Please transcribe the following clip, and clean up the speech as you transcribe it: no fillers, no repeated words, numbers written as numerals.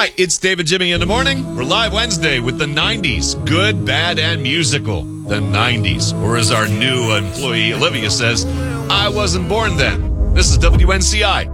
Hi, it's David Jimmy in the morning. We're live Wednesday with the 90s, good, bad, and musical. The 90s, or as our new employee Olivia says, I wasn't born then. This is WNCI.